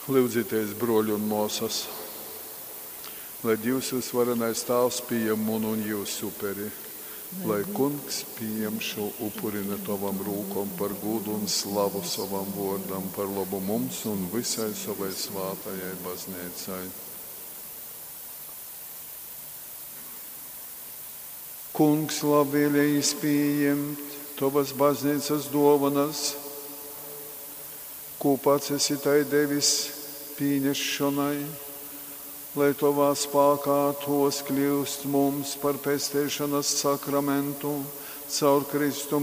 Lūdzieties, broļi un mūsas, lai Dievs visvarenais Tēvs pieņem manu un jūsu upuri, lai Kungs pieņem šo upuri no tavam rūkom par godu un slavu savam vārdam, par labu mums un visai savai svētajai baznīcai. Kungs labvēlējis pieņemt tavas baznīcas dāvanas, ko pats esi tai devis pieņemšanai, lai tavā spēkā tos kļūst mums par pestēšanas sakramentu caur Kristu